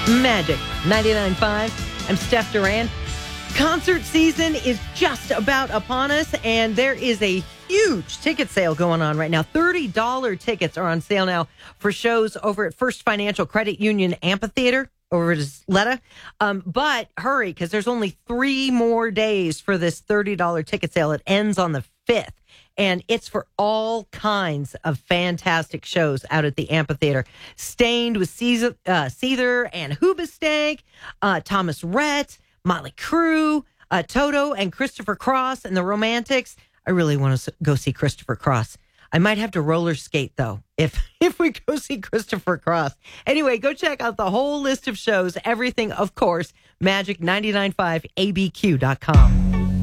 Magic 99.5. I'm Steph Duran. Concert season is just about upon us, and there is a huge ticket sale going on right now. $30 tickets are on sale now for shows over at First Financial Credit Union Amphitheater over at Isleta. But hurry, because there's only 3 more days for this $30 ticket sale. It ends on the 5th. And it's for all kinds of fantastic shows out at the amphitheater. Stained with Seether and Hoobastank, Thomas Rhett, Motley Crue, Toto and Christopher Cross and the Romantics. I really want to go see Christopher Cross. I might have to roller skate, though, if we go see Christopher Cross. Anyway, go check out the whole list of shows. Everything, of course, Magic 99.5abq.com.